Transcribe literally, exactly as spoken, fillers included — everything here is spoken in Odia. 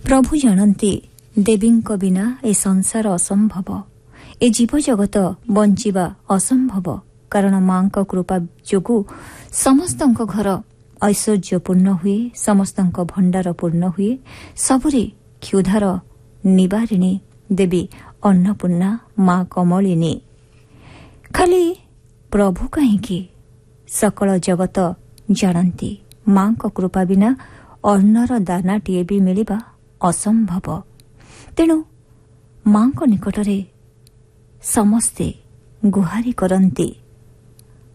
ପ୍ରଭୁ ଜାଣନ୍ତି ଦେବୀଙ୍କ ବିନା ଏ ସଂସାର ଅସମ୍ଭବ, ଏ ଜୀବଜଗତ ବଞ୍ଚିବା ଅସମ୍ଭବ। କାରଣ ମାଙ୍କ କୃପା ଯୋଗୁଁ ସମସ୍ତଙ୍କ ଘର ଐଶ୍ୱର୍ଯ୍ୟପୂର୍ଣ୍ଣ ହୁଏ, ସମସ୍ତଙ୍କ ଭଣ୍ଡାର ପୂର୍ଣ୍ଣ ହୁଏ। ସବୁରେ କ୍ଷୁଧାର ନିବାରିଣୀ ଦେବୀ ଅନ୍ନପୂର୍ଣ୍ଣା ମା କମଳିନୀ। ଖାଲି ପ୍ରଭୁ କାହିଁକି, ସକଳ ଜଗତ ଜାଣନ୍ତି ମାଙ୍କ କୃପା ବିନା ଅନ୍ନର ଦାନାଟିଏ ବି ମିଳିବା ଅସମ୍ଭବ। ତେଣୁ ମାଙ୍କ ନିକଟରେ ସମସ୍ତେ ଗୁହାରି କରନ୍ତି।